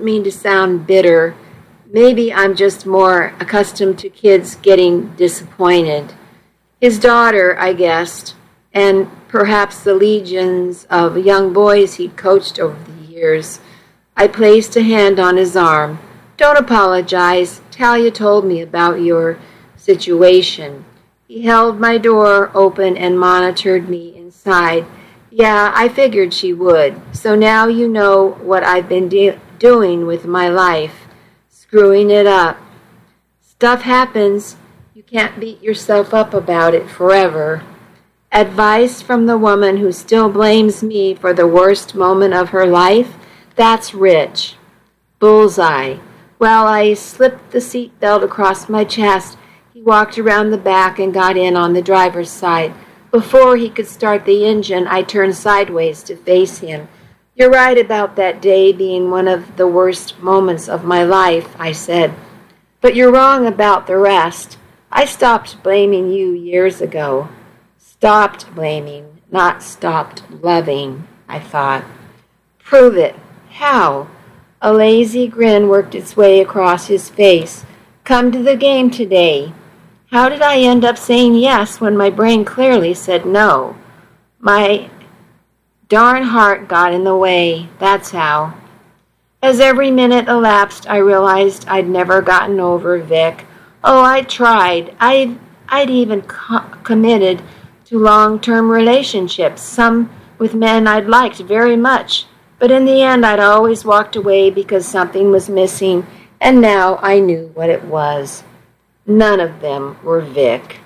mean to sound bitter. Maybe I'm just more accustomed to kids getting disappointed. His daughter, I guessed, and perhaps the legions of young boys he'd coached over the years. I placed a hand on his arm. Don't apologize. Talia told me about your situation. He held my door open and monitored me inside. Yeah, I figured she would. So now you know what I've been doing with my life. Screwing it up. Stuff happens. You can't beat yourself up about it forever. Advice from the woman who still blames me for the worst moment of her life? That's rich. Bullseye. Well, I slipped the seatbelt across my chest. He walked around the back and got in on the driver's side. Before he could start the engine, I turned sideways to face him. You're right about that day being one of the worst moments of my life, I said. But you're wrong about the rest. I stopped blaming you years ago. Stopped blaming, not stopped loving, I thought. Prove it. How? A lazy grin worked its way across his face. Come to the game today. How did I end up saying yes when my brain clearly said no? My darn heart got in the way, that's how. As every minute elapsed, I realized I'd never gotten over Vic. Oh, I tried. I'd even committed to long-term relationships, some with men I'd liked very much. But in the end, I'd always walked away because something was missing, and now I knew what it was. None of them were Vic.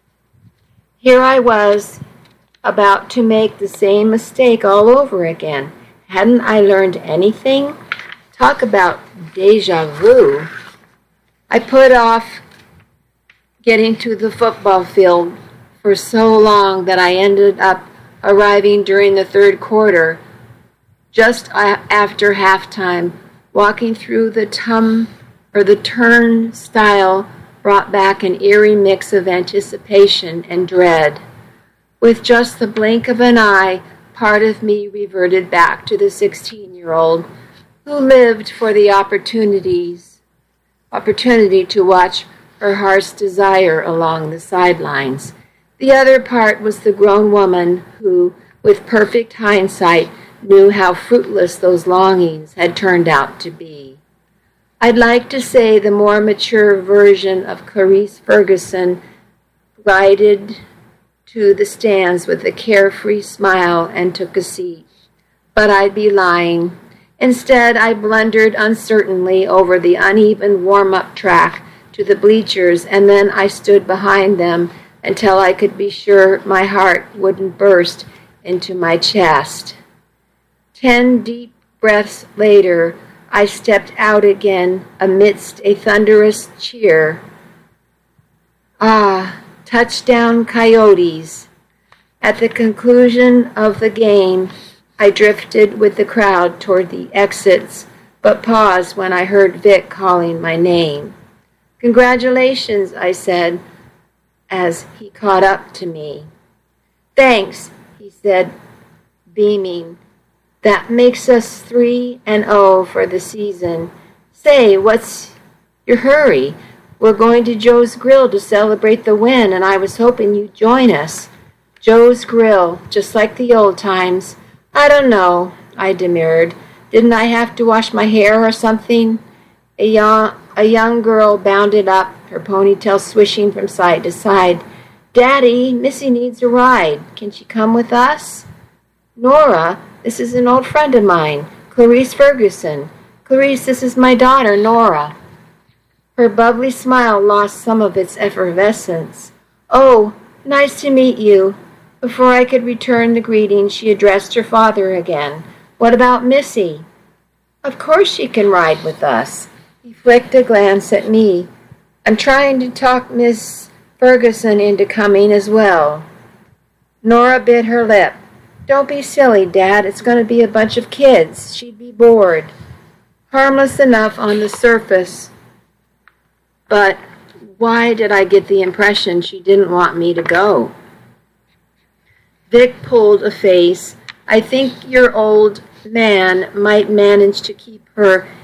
Here I was, about to make the same mistake all over again. Hadn't I learned anything? Talk about deja vu. I put off getting to the football field for so long that I ended up arriving during the third quarter, just after halftime. Walking through the turnstile brought back an eerie mix of anticipation and dread. With just the blink of an eye, part of me reverted back to the 16-year-old who lived for the opportunity to watch her heart's desire along the sidelines. The other part was the grown woman who, with perfect hindsight, knew how fruitless those longings had turned out to be. I'd like to say the more mature version of Clarice Ferguson glided to the stands with a carefree smile and took a seat. But I'd be lying. Instead, I blundered uncertainly over the uneven warm-up track to the bleachers, and then I stood behind them until I could be sure my heart wouldn't burst into my chest. 10 deep breaths later, I stepped out again amidst a thunderous cheer. Ah, touchdown Coyotes. At the conclusion of the game, I drifted with the crowd toward the exits, but paused when I heard Vic calling my name. Congratulations, I said, as he caught up to me. Thanks, he said, beaming. That makes us 3-0 for the season. Say, what's your hurry? We're going to Joe's Grill to celebrate the win, and I was hoping you'd join us. Joe's Grill, just like the old times. I don't know, I demurred. Didn't I have to wash my hair or something? A young girl bounded up, her ponytail swishing from side to side. Daddy, Missy needs a ride. Can she come with us? Nora, this is an old friend of mine, Clarice Ferguson. Clarice, this is my daughter, Nora. Her bubbly smile lost some of its effervescence. Oh, nice to meet you. Before I could return the greeting, she addressed her father again. What about Missy? Of course she can ride with us. He flicked a glance at me. I'm trying to talk Miss Ferguson into coming as well. Nora bit her lip. Don't be silly, Dad. It's going to be a bunch of kids. She'd be bored. Harmless enough on the surface. But why did I get the impression she didn't want me to go? Vic pulled a face. I think your old man might manage to keep her